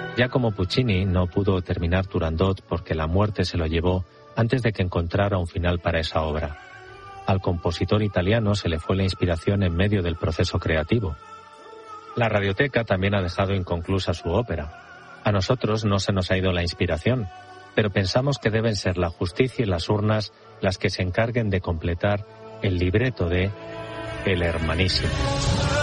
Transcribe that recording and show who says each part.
Speaker 1: Giacomo Puccini no pudo terminar Turandot porque la muerte se lo llevó antes de que encontrara un final para esa obra. Al compositor italiano se le fue la inspiración en medio del proceso creativo. La Radioteca también ha dejado inconclusa su ópera. A nosotros no se nos ha ido la inspiración, pero pensamos que deben ser la justicia y las urnas las que se encarguen de completar el libreto de El Hermanísimo.